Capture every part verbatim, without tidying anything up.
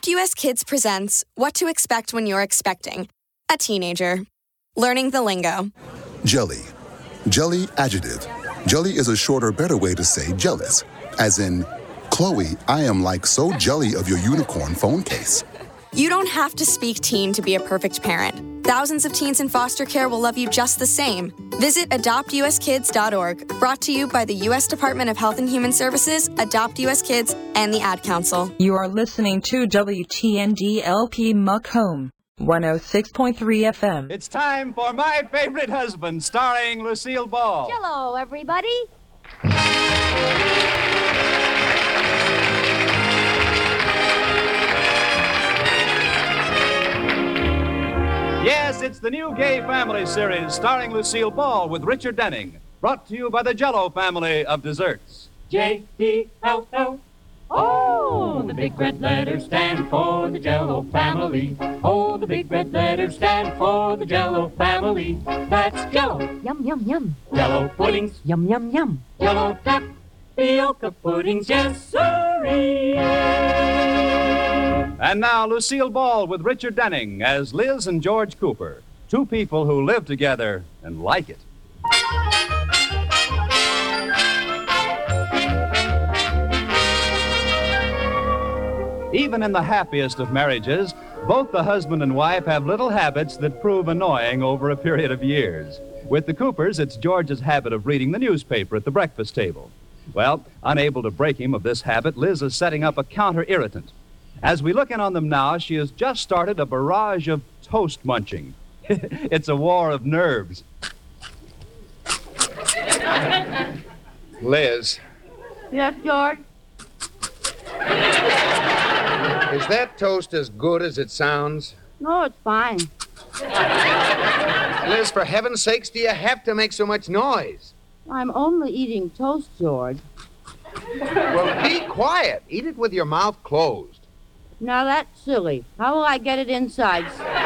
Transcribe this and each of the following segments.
Adopt U S Kids presents What to Expect When You're Expecting a Teenager. Learning the lingo. Jelly. Jelly adjective. Jelly is a shorter, better way to say jealous. As in, Chloe, I am like so jelly of your unicorn phone case. You don't have to speak teen to be a perfect parent. Thousands of teens in foster care will love you just the same. Visit adopt u s kids dot org, brought to you by the U S Department of Health and Human Services, Adopt U S Kids, and the Ad Council. You are listening to W T N D L P Macomb, one oh six point three F M. It's time for My Favorite Husband, starring Lucille Ball. Hello, everybody. Yes, it's the new Gay Family series starring Lucille Ball with Richard Denning. Brought to you by the Jell-O family of desserts. J E L L. Oh, the big red letters stand for the Jell-O family. Oh, the big red letters stand for the Jell-O family. That's Jell-O. Yum, yum, yum. Jell-O puddings. Yum, yum, yum. Jell-O tapioca puddings. Yes, sirree. And now, Lucille Ball with Richard Denning as Liz and George Cooper, two people who live together and like it. Even in the happiest of marriages, both the husband and wife have little habits that prove annoying over a period of years. With the Coopers, it's George's habit of reading the newspaper at the breakfast table. Well, unable to break him of this habit, Liz is setting up a counter-irritant. As we look in on them now, she has just started a barrage of toast munching. It's a war of nerves. Liz, Yes, George? is that toast as good as it sounds? No, it's fine. Liz, for heaven's sakes, do you have to make so much noise? I'm only eating toast, George. Well, be quiet. Eat it with your mouth closed. Now that's silly. How will I get it inside?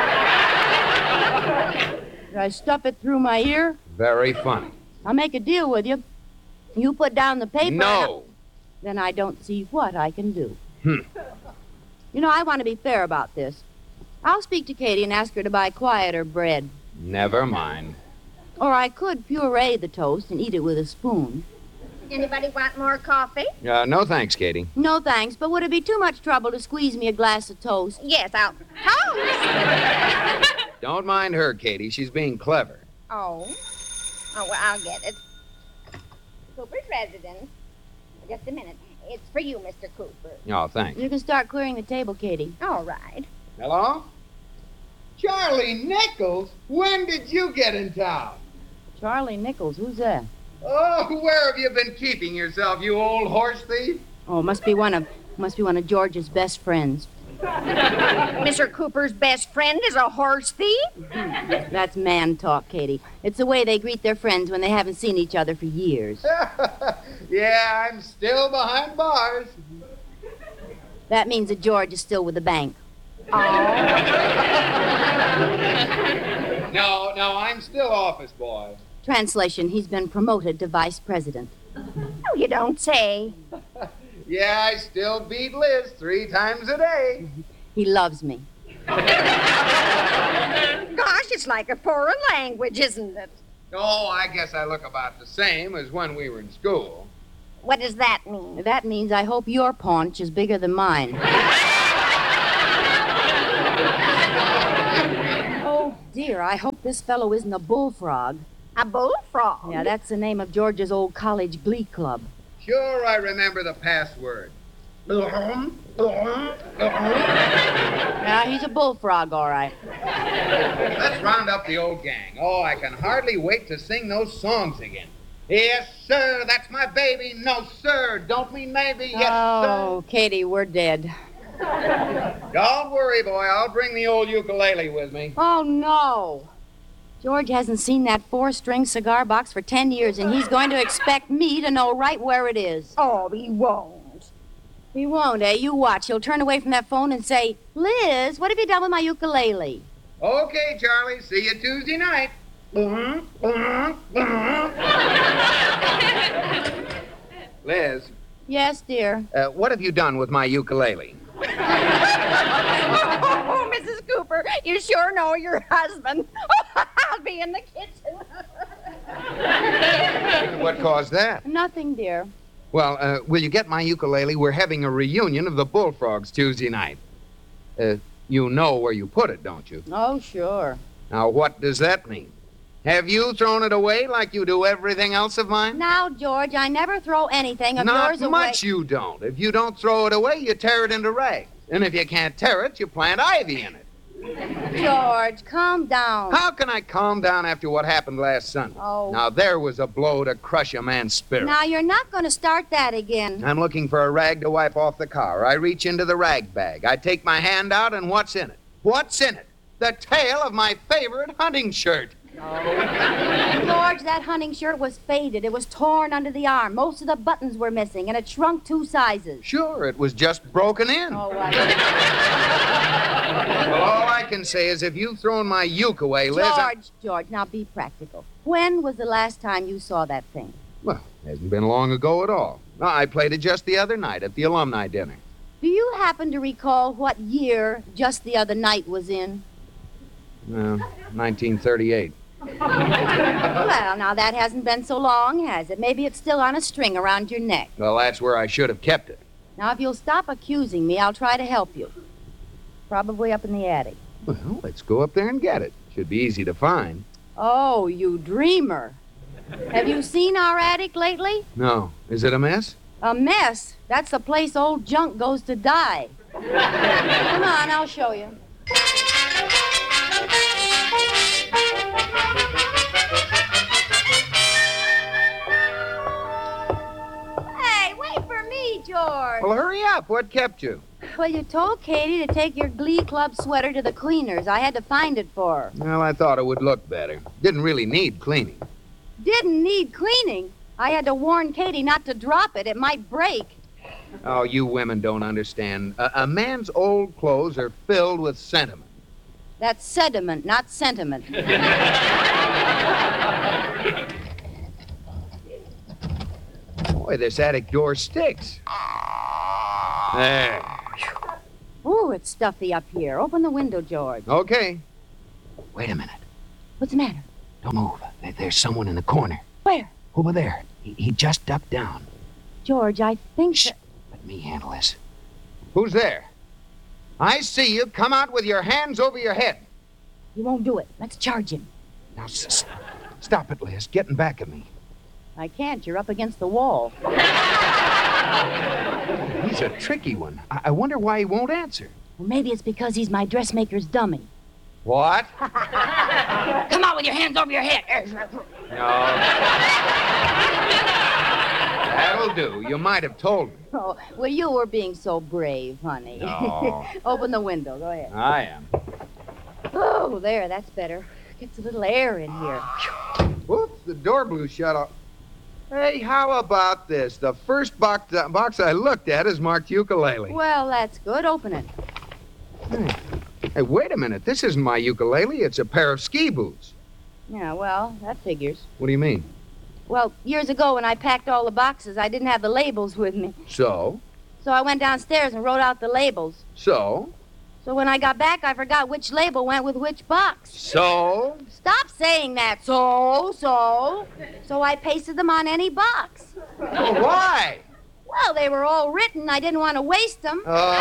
Should I stuff it through my ear? Very funny. I'll make a deal with you. You put down the paper. No. Then I don't see what I can do. Hmm. You know, I want to be fair about this. I'll speak to Katie and ask her to buy quieter bread. Never mind. Or I could puree the toast and eat it with a spoon. Anybody want more coffee? Uh, no thanks, Katie. No thanks, but would it be too much trouble to squeeze me a glass of toast? Yes, I'll... Toast! Don't mind her, Katie. She's being clever. Oh. Oh, well, I'll get it. Cooper's residence. Just a minute. It's for you, Mister Cooper. Oh, thanks. You can start clearing the table, Katie. All right. Hello? Charlie Nichols? When did you get in town? Charlie Nichols, who's that? Oh, where have you been keeping yourself, you old horse thief? Oh, must be one of must be one of George's best friends. Mister Cooper's best friend is a horse thief? That's man talk, Katie. It's the way they greet their friends when they haven't seen each other for years. Yeah, I'm still behind bars. That means that George is still with the bank. No, no, I'm still office boy. Translation, he's been promoted to vice president. Oh, you don't say. Yeah, I still beat Liz three times a day. He loves me. Gosh, it's like a foreign language, isn't it? Oh, I guess I look about the same as when we were in school. What does that mean? That means I hope your paunch is bigger than mine. Oh, dear, I hope this fellow isn't a bullfrog. A bullfrog? Yeah, that's the name of George's old college glee club. Sure, I remember the password. Yeah, he's a bullfrog, all right. Let's round up the old gang. Oh, I can hardly wait to sing those songs again. Yes, sir, that's my baby. No, sir, don't mean maybe. Yes, Oh, Katie, we're dead. sir. Don't worry, boy. I'll bring the old ukulele with me. Oh, no. George hasn't seen that four-string cigar box for ten years, and he's going to expect me to know right where it is. Oh, he won't. He won't, eh? You watch. He'll turn away from that phone and say, Liz, what have you done with my ukulele? Okay, Charlie. See you Tuesday night. Liz, Yes, dear. uh, what have you done with my ukulele? Oh, Missus Cooper, you sure know your husband. I'll be in the kitchen. What caused that? Nothing, dear. Well, uh, will you get my ukulele? We're having a reunion of the Bullfrogs Tuesday night. Uh, you know where you put it, don't you? Oh, sure. Now, what does that mean? Have you thrown it away like you do everything else of mine? Now, George, I never throw anything of Not yours away. much you don't. If you don't throw it away, you tear it into rags. And if you can't tear it, you plant ivy in it. George, calm down. How can I calm down after what happened last Sunday? Oh. Now, there was a blow to crush a man's spirit. Now, you're not going to start that again. I'm looking for a rag to wipe off the car. I reach into the rag bag. I take my hand out, and what's in it? What's in it? The tail of my favorite hunting shirt. George, that hunting shirt was faded. It was torn under the arm. Most of the buttons were missing, and it shrunk two sizes. Sure, it was just broken in. Oh, right. Well, all I can say is if you've thrown my uke away, Liz... I- George, George, now be practical. When was the last time you saw that thing? Well, it hasn't been long ago at all. I played it just the other night at the alumni dinner. Do you happen to recall what year Just the Other Night was in? Well, nineteen thirty-eight. Well, now that hasn't been so long, has it? Maybe it's still on a string around your neck. Well, that's where I should have kept it. Now, if you'll stop accusing me, I'll try to help you. Probably up in the attic. Well, let's go up there and get it. Should be easy to find. Oh, you dreamer. Have you seen our attic lately? No. Is it a mess? A mess? That's the place old junk goes to die. Come on, I'll show you. Hey, wait for me, George. Well, hurry up. What kept you? Well, you told Katie to take your Glee Club sweater to the cleaners. I had to find it for her. Well, I thought it would look better. Didn't really need cleaning. Didn't need cleaning. I had to warn Katie not to drop it. It might break. Oh, you women don't understand. A, a man's old clothes are filled with sentiment. That's sediment, not sentiment. Boy, this attic door sticks. There. Ooh, it's stuffy up here. Open the window, George. Okay. Wait a minute. What's the matter? Don't move. There- There's someone in the corner. Where? Over there. He, he just ducked down. George, I think Shh. that... Let me handle this. Who's there? I see you. Come out with your hands over your head. He won't do it. Let's charge him. Now, s- s- stop it, Liz. Getting back at me. I can't. You're up against the wall. He's a tricky one. I, I wonder why he won't answer. Well, maybe it's because he's my dressmaker's dummy. What? Come on with your hands over your head. No. That'll do. You might have told me. Oh, well, you were being so brave, honey. No. Open the window. Go ahead. I am. Oh, there. That's better. Gets a little air in here. Whoops, the door blew shut off. Hey, how about this? The first box, uh, box I looked at is marked ukulele. Well, that's good. Open it. Hey. hey, wait a minute. This isn't my ukulele. It's a pair of ski boots. Yeah, well, that figures. What do you mean? Well, years ago when I packed all the boxes, I didn't have the labels with me. So? So I went downstairs and wrote out the labels. So? So when I got back, I forgot which label went with which box. So? Stop saying that. So, so. So I pasted them on any box. Well, why? Well, they were all written. I didn't want to waste them.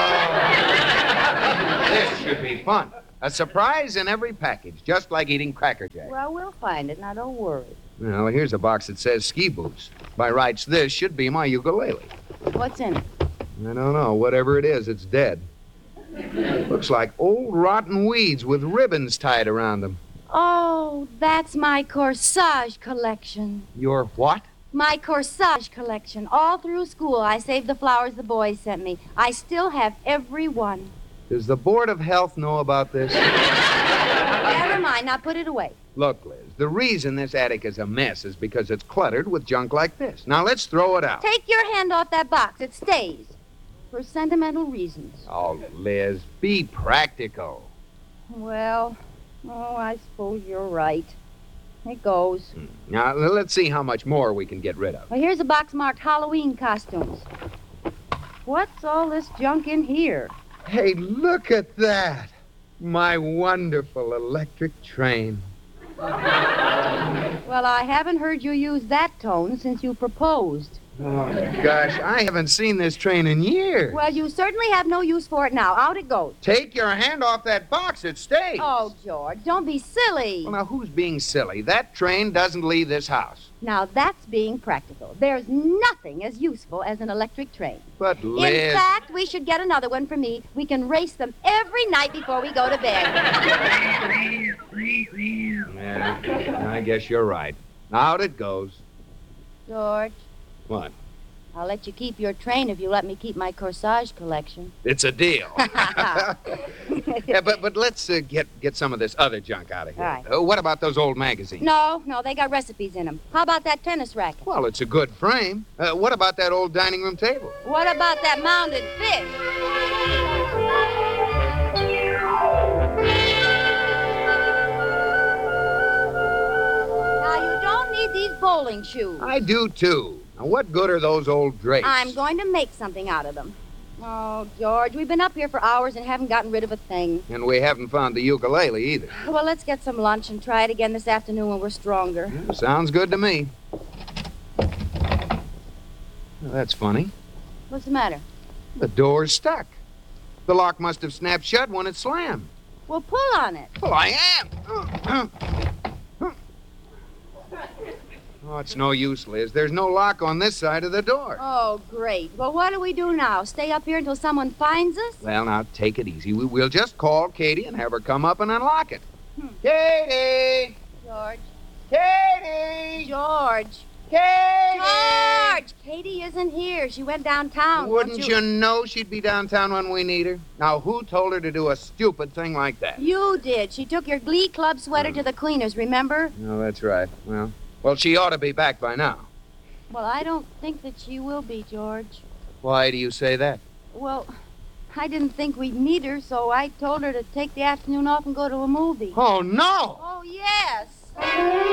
Oh. This should be fun. A surprise in every package, just like eating Cracker Jack. Well, we'll find it. Now, don't worry. Well, here's a box that says ski boots. By rights, this should be my ukulele. What's in it? I don't know. Whatever it is, it's dead. Looks like old rotten weeds with ribbons tied around them. Oh, that's my corsage collection. Your what? My corsage collection. All through school, I saved the flowers the boys sent me. I still have every one. Does the Board of Health know about this? Never mind. Now put it away. Look, Liz, the reason this attic is a mess is because it's cluttered with junk like this. Now, let's throw it out. Take your hand off that box. It stays. For sentimental reasons. Oh, Liz, be practical. Well, oh, I suppose you're right. It goes. Now, let's see how much more we can get rid of. Well, here's a box marked Halloween costumes. What's all this junk in here? Hey, look at that. My wonderful electric train. Well, I haven't heard you use that tone since you proposed. Oh, gosh, I haven't seen this train in years. Well, you certainly have no use for it now. Out it goes. Take your hand off that box. It stays. Oh, George, don't be silly. Well, now, who's being silly? That train doesn't leave this house. Now, that's being practical. There's nothing as useful as an electric train. But, Liz... In fact, we should get another one for me. We can race them every night before we go to bed. Yeah, I guess you're right. Out it goes. George, What? I'll let you keep your train if you let me keep my corsage collection. It's a deal. Yeah, but but let's uh, get get some of this other junk out of here. All right. Uh, what about those old magazines? No, no, they got recipes in them. How about that tennis racket? Well, it's a good frame. Uh, what about that old dining room table? What about that mounded fish? Now, you don't need these bowling shoes. I do, too. Now, what good are those old drapes? I'm going to make something out of them. Oh, George, we've been up here for hours and haven't gotten rid of a thing. And we haven't found the ukulele either. Well, let's get some lunch and try it again this afternoon when we're stronger. Yeah, sounds good to me. Well, that's funny. What's the matter? The door's stuck. The lock must have snapped shut when it slammed. Well, pull on it. Well, I am. Oh, it's no use, Liz. There's no lock on this side of the door. Oh, great. Well, what do we do now? Stay up here until someone finds us? Well, now, take it easy. We, we'll just call Katie and have her come up and unlock it. Hmm. Katie! George. Katie! George. Katie! George! Katie isn't here. She went downtown. Wouldn't Don't you know she'd be downtown when we need her? Now, who told her to do a stupid thing like that? You did. She took your Glee Club sweater to the cleaners, remember? No, that's right. Well, well, she ought to be back by now. Well, I don't think that she will be, George. Why do you say that? Well, I didn't think we'd need her, so I told her to take the afternoon off and go to a movie. Oh, no! Oh, yes.